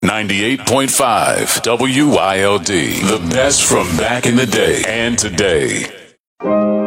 98.5 WILD. The best from back in the day and today.